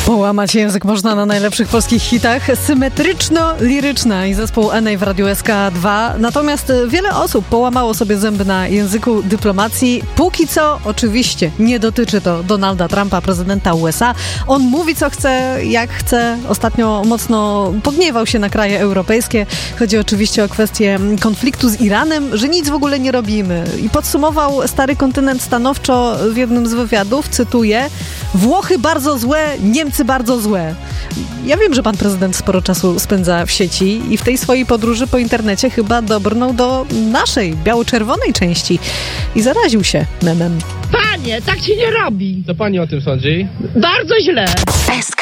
Połamać język można na najlepszych polskich hitach. Symetryczno-liryczna i zespół Enej w Radiu SK2. Natomiast wiele osób połamało sobie zęby na języku dyplomacji. Póki co oczywiście nie dotyczy to Donalda Trumpa, prezydenta USA. On mówi co chce, jak chce. Ostatnio mocno pogniewał się na kraje europejskie. Chodzi oczywiście o kwestię konfliktu z Iranem, że nic w ogóle nie robimy. I podsumował stary kontynent stanowczo w jednym z wywiadów, cytuję: Włochy bardzo złe, Niemcy bardzo złe. Ja wiem, że pan prezydent sporo czasu spędza w sieci i w tej swojej podróży po internecie chyba dobrnął do naszej, biało-czerwonej części i zaraził się memem. Panie, tak się nie robi. Co pani o tym sądzi? Bardzo źle. SK.